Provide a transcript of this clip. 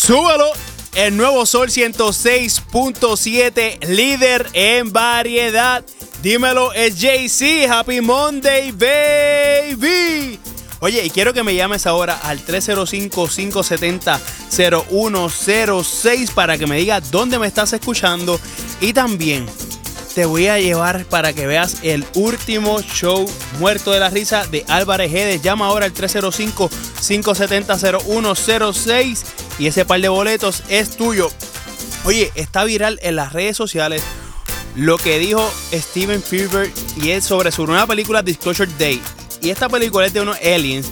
Súbelo. El nuevo Sol 106.7, líder en variedad. Dímelo, es Jay-Z. Happy Monday, baby. Oye, y quiero que me llames ahora al 305-570-0106 para que me digas dónde me estás escuchando. Y también te voy a llevar para que veas el último show Muerto de la Risa de Álvarez Guedes. Llama ahora al 305-570-0106 y ese par de boletos es tuyo. Oye, está viral en las redes sociales lo que dijo Steven Spielberg y es sobre su nueva película Disclosure Day. Y esta película es de unos aliens